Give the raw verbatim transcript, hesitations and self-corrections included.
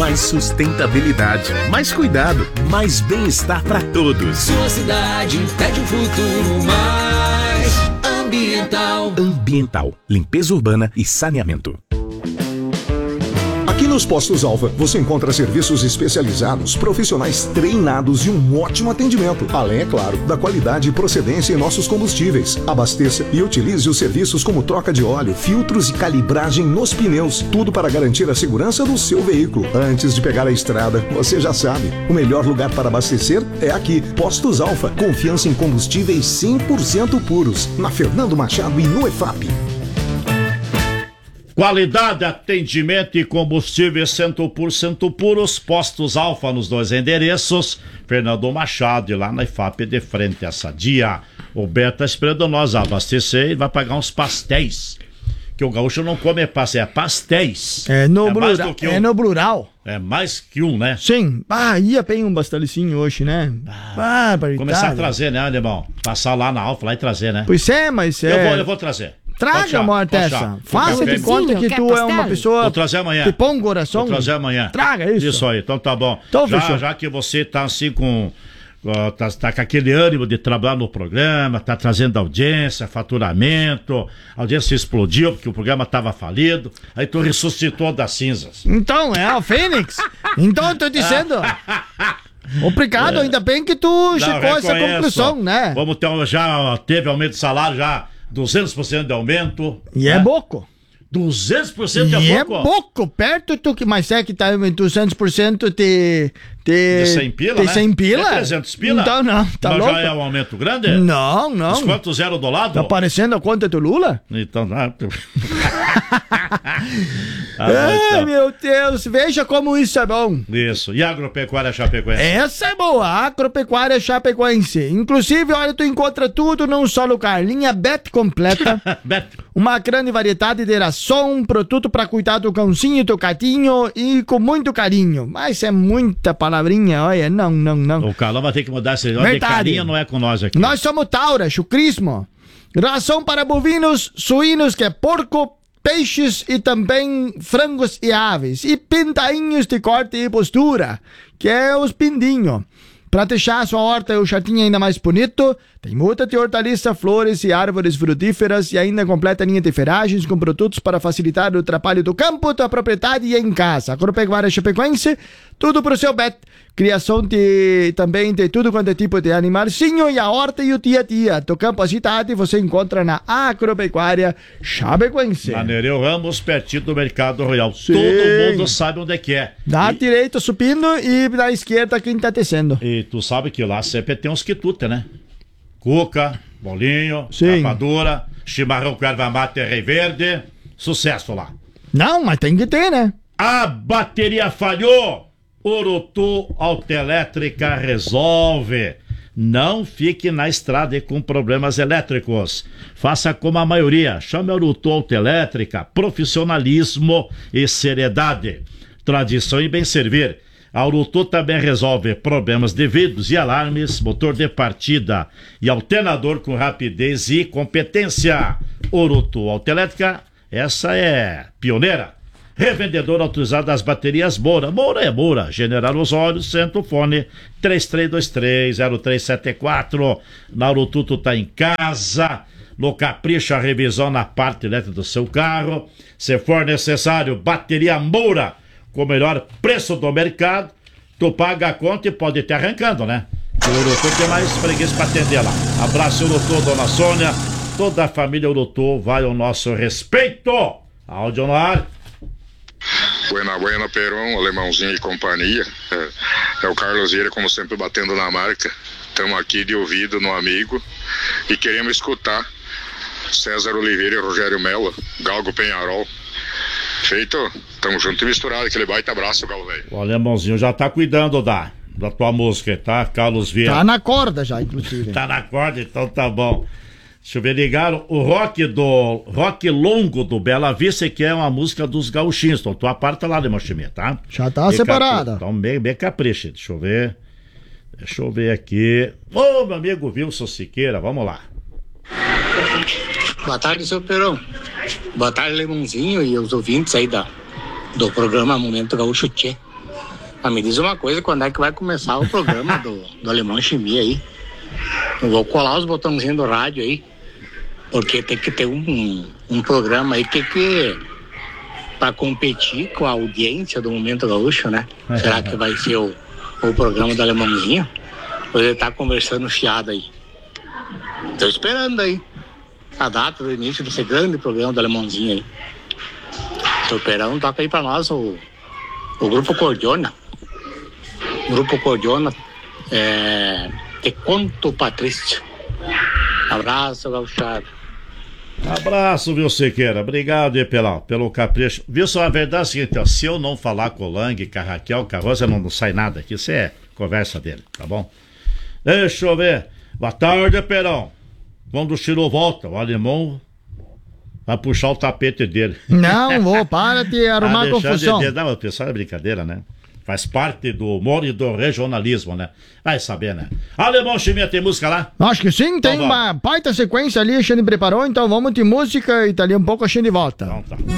mais sustentabilidade, mais cuidado, mais bem-estar para todos. Sua cidade pede um futuro mais ambiental. Ambiental, limpeza urbana e saneamento. Aqui nos Postos Alfa, você encontra serviços especializados, profissionais treinados e um ótimo atendimento. Além, é claro, da qualidade e procedência em nossos combustíveis. Abasteça e utilize os serviços como troca de óleo, filtros e calibragem nos pneus. Tudo para garantir a segurança do seu veículo. Antes de pegar a estrada, você já sabe, o melhor lugar para abastecer é aqui. Postos Alfa, confiança em combustíveis cem por cento puros. Na Fernando Machado e no E F A P. Qualidade, atendimento e combustíveis cem por cento puros. Postos Alfa nos dois endereços. Fernando Machado e lá na I F A P de frente a Sadia. O Beto tá esperando nós abastecer e vai pagar uns pastéis. Que o gaúcho não come pastéis, é pastéis. É no, é blura, um. é no plural. É mais que um, né? Sim. Ah, ia bem um bastelicinho hoje, né? Ah, começar a trazer, né, alemão? Passar lá na Alfa lá e trazer, né? Pois é, mas é... Eu vou, eu vou trazer. Traga, Mortessa. Faça de conta que tu é uma pessoa. Vou trazer amanhã. Que põe um coração. Vou trazer amanhã. Traga isso. Isso aí, então tá bom. Então, já, já que você tá assim com. Uh, tá, tá com aquele ânimo de trabalhar no programa, tá trazendo audiência, faturamento, a audiência explodiu porque o programa tava falido, aí tu ressuscitou das cinzas. Então, é o Fênix. Então eu tô dizendo. Obrigado, é. Ainda bem que tu Não, chegou a essa conclusão, né? Vamos ter, já teve aumento de salário, já duzentos por cento de aumento. E né? É pouco. duzentos por cento é e pouco? é pouco, perto tu que mais é que tá em duzentos por cento de... De, de cem pila, de né? cem pila? É trezentos pila? Então não, tá Mas louco? já é um aumento grande? Não, não. Desconto zero do lado? Tá parecendo a conta do Lula? Então, não. ah, Ai, então. Meu Deus, veja como isso é bom. Isso, e a Agropecuária Chapecoense? Essa é boa, a Agropecuária Chapecoense. Inclusive, olha, tu encontra tudo num só lugar. Linha Bet completa. Bet. Uma grande variedade de ração, um produto para cuidar do cãozinho e do gatinho e com muito carinho. Mas é muita palavrinha, olha, não, não, não. O Carlão vai ter que mudar esse nome de carinho, não é com nós aqui. Nós somos Taura, chucrismo. Ração para bovinos, suínos, que é porco, peixes e também frangos e aves. E pintainhos de corte e postura, que é os pindinhos. Para deixar a sua horta e o jardim ainda mais bonito, tem muita de hortaliça, flores e árvores frutíferas e ainda completa linha de ferragens com produtos para facilitar o trabalho do campo, da propriedade e em casa. Agropecuária Chapecoense, tudo pro seu bet. Criação de também de tudo quanto é tipo de animalzinho e a horta e o dia a dia. Do campo à cidade você encontra na Agropecuária Chapecoense. Na Nereu Ramos, pertinho do Mercado Royal. Sim. Todo mundo sabe onde é que é. Da e... direita subindo e da esquerda quem tá descendo. E tu sabe que lá sempre tem uns quitutes, né? Cuca, bolinho, Sim. rapadura, chimarrão com erva mate rei verde. Sucesso lá. Não, mas tem que ter, né? A bateria falhou. Urutu Autoelétrica resolve. Não fique na estrada e com problemas elétricos. Faça como a maioria. Chame a Urutu Autoelétrica. Profissionalismo e seriedade. Tradição e bem servir. A Urutu também resolve problemas de vidros e alarmes, motor de partida e alternador com rapidez e competência. Urutu Autoelétrica, essa é pioneira. Revendedor autorizado das baterias Moura. Moura é Moura. General Osório, Centro Fone três três dois três zero três sete quatro. Na Urutu tu tá em casa. No Capricho, a revisão na parte elétrica do seu carro. Se for necessário, bateria Moura com o melhor preço do mercado. Tu paga a conta e pode ir te arrancando, né? O Urutu tem mais preguiça para atender lá. Abraço, Urutu, dona Sônia. Toda a família Urutu vai ao nosso respeito. Áudio no ar. Buena, buena, Peron, Alemãozinho e companhia. É, é o Carlos Vieira, como sempre, batendo na marca. Estamos aqui de ouvido no amigo e queremos escutar César Oliveira e Rogério Mello, Galgo Penharol. Feito, tamo junto e misturado, aquele baita abraço, Galo velho. O Alemãozinho já tá cuidando da, da tua música, tá? Carlos Vieira. Tá na corda já, inclusive. Tá na corda, então tá bom. Deixa eu ver, ligaram o rock do rock longo do Bela Vista, que é uma música dos gauchinhos. Então tu aparta lá, Alemão Chimia, tá? Já tá bem separada. Capri... Então bem, bem capricha. Deixa eu ver. Deixa eu ver aqui. Ô, oh, meu amigo Wilson Siqueira, vamos lá. Boa tarde, seu Perão. Boa tarde, Lemãozinho e os ouvintes aí da, do programa Momento Gaúcho Tchê. Ah, me diz uma coisa, quando é que vai começar o programa do, do Alemão Chimia aí? Eu vou colar os botãozinhos do rádio aí, porque tem que ter um, um programa aí que, que para competir com a audiência do Momento Gaúcho, né? Será que vai ser o, o programa do Alemãozinho? Ou ele tá conversando fiado aí? Tô esperando aí a data do início desse grande programa do Alemãozinho aí. Tô esperando, toca aí pra nós o, o Grupo Cordiona. Grupo Cordiona, é, Te Conto Patrício. Abraço, gauchado. Abraço, viu, Siqueira? Obrigado aí pela, pelo capricho. Viu, só a verdade é a seguinte, ó, se eu não falar com o Lang, com a Raquel, com a Rosa, não, não sai nada aqui. Isso é conversa dele, tá bom? Deixa eu ver. Boa tarde, Perão. Quando o Chiro volta, o alemão vai puxar o tapete dele. Não vou, para de arrumar confusão. De, de, não, pessoal, é brincadeira, né? Faz parte do humor e do regionalismo, né? Vai saber, né? Alemão Chimia, tem música lá? Acho que sim, tem então, uma baita sequência ali, a Xande preparou, então vamos de música e tá ali um pouco a Xande volta. Então tá.